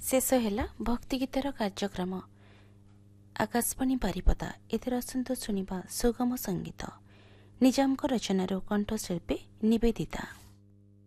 शेष है भक्ति गीतर कार्यक्रम आकाशवाणी बारिपदा। एथर आसंतु सुनिबा सुगम संगीत। निजामको रचनार कंठशिल्पी निवेदिता।